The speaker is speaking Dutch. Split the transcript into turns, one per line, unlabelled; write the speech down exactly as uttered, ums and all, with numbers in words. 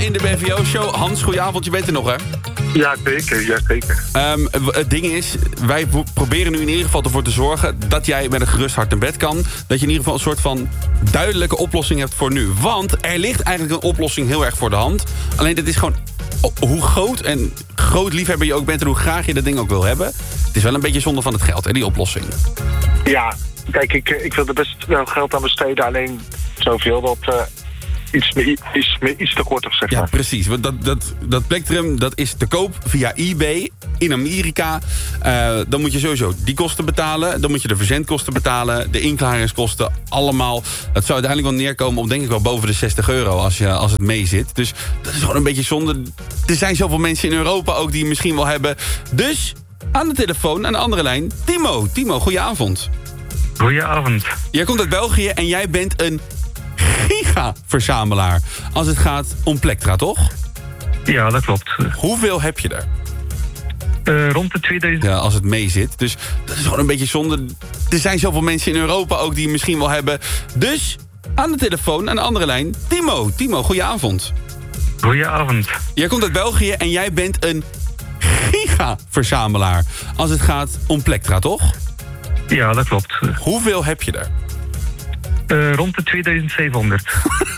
in de B V O-show. Hans, goedenavond, je bent er nog, hè?
Ja, zeker. Ja, zeker.
Um, het ding is, wij pro- proberen nu in ieder geval ervoor te zorgen dat jij met een gerust hart naar bed kan. Dat je in ieder geval een soort van duidelijke oplossing hebt voor nu. Want er ligt eigenlijk een oplossing heel erg voor de hand. Alleen dit is gewoon hoe groot en groot liefhebber je ook bent en hoe graag je dat ding ook wil hebben. Het is wel een beetje zonde van het geld, hè, die oplossing.
Ja, kijk, ik, ik wil er best wel geld aan besteden. Alleen zoveel dat uh, iets, me, iets, me, iets te kort of zeg maar.
Ja, precies. Want dat, dat, dat plektrum dat is te koop via eBay in Amerika. Uh, dan moet je sowieso die kosten betalen. Dan moet je de verzendkosten betalen. De inklaringskosten allemaal. Dat zou uiteindelijk wel neerkomen op denk ik wel boven de zestig euro als, je, als het mee zit. Dus dat is gewoon een beetje zonde. Er zijn zoveel mensen in Europa ook die het misschien wel hebben. Dus aan de telefoon, aan de andere lijn, Timo. Timo, goedenavond.
Goedenavond.
Jij komt uit België en jij bent een giga-verzamelaar. Als het gaat om plektra, toch?
Ja, dat klopt.
Hoeveel heb je er?
Uh, rond de tweeduizend.
Ja, als het mee zit. Dus dat is gewoon een beetje zonde. Er zijn zoveel mensen in Europa ook die het misschien wel hebben. Dus aan de telefoon, aan de andere lijn, Timo. Timo, goedenavond.
Goedenavond.
Jij komt uit België en jij bent een giga-verzamelaar. Als het gaat om plektra, toch?
Ja, dat klopt.
Hoeveel heb je er?
Uh, rond de tweeduizend vijfhonderd.